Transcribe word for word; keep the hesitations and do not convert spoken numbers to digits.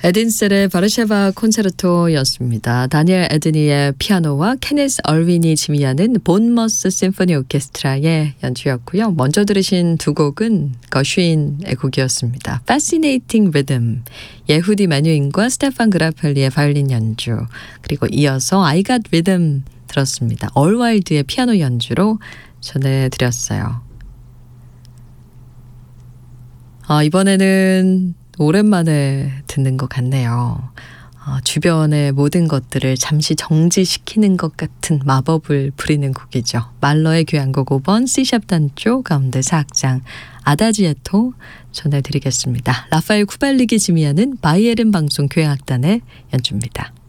에딘셀의 바르샤바 콘체르토였습니다. 다니엘 에드니의 피아노와 케네스 얼윈이 지휘하는 본머스 심포니 오케스트라의 연주였고요. 먼저 들으신 두 곡은 거슈인의 곡이었습니다. Fascinating Rhythm, 예후디 마뉴인과 스테판 그라펠리의 바이올린 연주, 그리고 이어서 I Got Rhythm 들었습니다. 얼와일드의 피아노 연주로 전해드렸어요. 아, 이번에는 오랜만에 듣는 것 같네요. 어, 주변의 모든 것들을 잠시 정지시키는 것 같은 마법을 부리는 곡이죠. 말러의 교향곡 오 번 C샵 단조 가운데 사 악장 아다지에토 전해드리겠습니다. 라파엘 쿠발릭이 지휘하는 바이에른 방송 교향악단의 연주입니다.